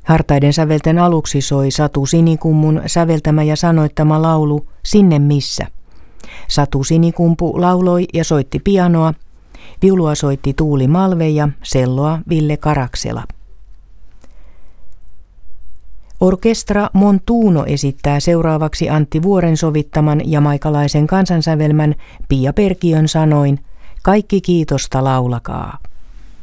Hartaiden sävelten aluksi soi Satu Sinikummun säveltämä ja sanoittama laulu Sinne missä. Satu Sinikumpu lauloi ja soitti pianoa, viulua soitti Tuuli Malve ja selloa Ville Karaksela. Orkestra Montuno esittää seuraavaksi Antti Vuoren sovittaman jamaikalaisen kansansävelmän Pia Perkiön sanoin Kaikki kiitosta laulakaa.